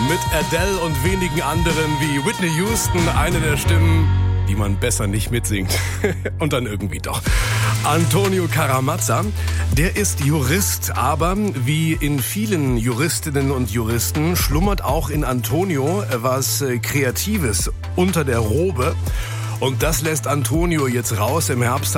mit Adele und wenigen anderen wie Whitney Houston, eine der Stimmen, die man besser nicht mitsingt. Und dann irgendwie doch. Antonio Caramazza, der ist Jurist, aber wie in vielen Juristinnen und Juristen schlummert auch in Antonio was Kreatives unter der Robe. Und das lässt Antonio jetzt raus. Im Herbst